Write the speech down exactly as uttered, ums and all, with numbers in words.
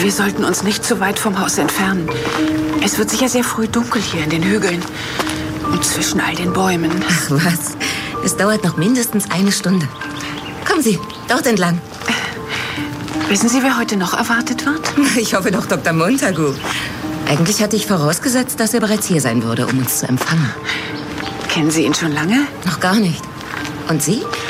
Wir sollten uns nicht zu weit vom Haus entfernen. Es wird sicher sehr früh dunkel hier in den Hügeln und zwischen all den Bäumen. Ach was, es dauert noch mindestens eine Stunde. Kommen Sie, dort entlang. Wissen Sie, wer heute noch erwartet wird? Ich hoffe doch Doktor Montagu. Eigentlich hatte ich vorausgesetzt, dass er bereits hier sein würde, um uns zu empfangen. Kennen Sie ihn schon lange? Noch gar nicht. Und Sie?